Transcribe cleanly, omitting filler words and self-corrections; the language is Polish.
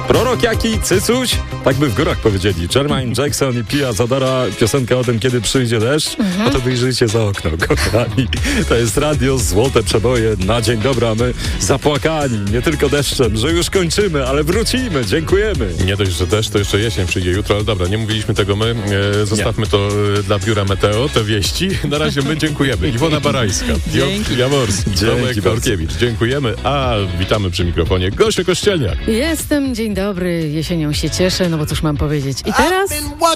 Prorok jaki, cycuś? Tak by w górach powiedzieli. Jermaine Jackson i Pia Zadora, piosenka o tym, kiedy przyjdzie deszcz. No to wyjrzyjcie za okno, kochani. To jest radio Złote Przeboje na dzień dobry, a my zapłakani, nie tylko deszczem, że już kończymy, ale wrócimy. Dziękujemy. Nie dość, że deszcz, to jeszcze jesień przyjdzie jutro, ale dobra, nie mówiliśmy tego my. Zostawmy to dla biura Meteo, te wieści. Na razie my dziękujemy. Iwona Barańska, Piotr Jaworski, Tomek Korkiewicz. Dziękujemy, a witamy przy mikrofonie Gosię Kościelniak. Jestem, dzień dobry, jesienią się cieszę, no bo cóż mam powiedzieć. I teraz